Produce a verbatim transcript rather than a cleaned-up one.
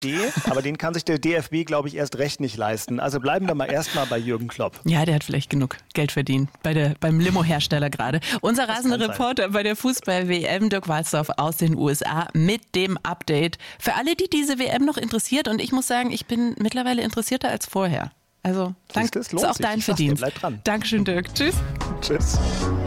aber den kann sich der D F B, glaube ich, erst recht nicht leisten. Also bleiben wir mal erstmal bei Jürgen Klopp. Ja, der hat vielleicht genug Geld verdient, bei der, beim Limo-Hersteller gerade. Unser rasender Reporter bei der Fußball-W M, Dirk Walzdorf aus den U S A mit dem Update. Für alle, die diese W M noch interessiert, und ich muss sagen, ich bin mittlerweile interessierter als vorher. Also, danke, ist auch dein Verdienst. Bleib dran. Dankeschön, Dirk. Tschüss. Tschüss.